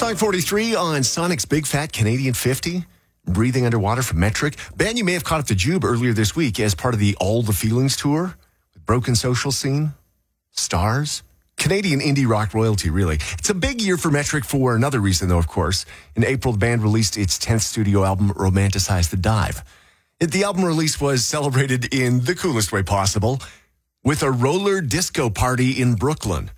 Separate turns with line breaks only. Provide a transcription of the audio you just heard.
Song 43 on Sonic's Big Fat Canadian 50. Breathing Underwater from Metric. Band you may have caught at the Jube earlier this week as part of the All the Feelings tour. Broken Social Scene. Stars. Canadian indie rock royalty, really. It's a big year for Metric for another reason, though, of course. In April, the band released its 10th studio album, Romanticize the Dive. The album release was celebrated in the coolest way possible with a roller disco party in Brooklyn.